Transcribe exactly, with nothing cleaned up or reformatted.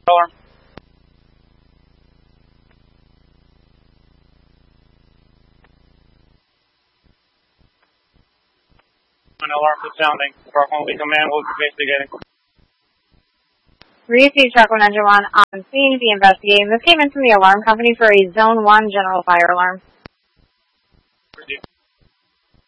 alarm. An alarm is sounding. Approximately command will be investigating. Received Truck one hundred one on scene to be investigating. This came in from the alarm company for a Zone one general fire alarm.